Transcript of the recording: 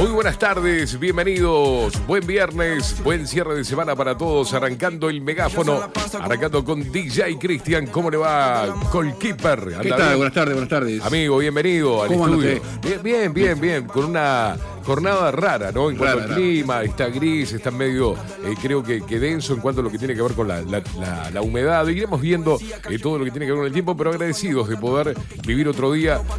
Muy buenas tardes, bienvenidos, buen viernes, buen cierre de semana para todos, arrancando el megáfono, arrancando con DJ Cristian. ¿Cómo le va, Goalkeeper? ¿Qué tal? Buenas tardes. Amigo, bienvenido al estudio. Bien, con una jornada rara, ¿no? En cuanto al clima, está gris, está medio, creo que denso en cuanto a lo que tiene que ver con la humedad. Iremos viendo todo lo que tiene que ver con el tiempo, pero agradecidos de poder vivir otro día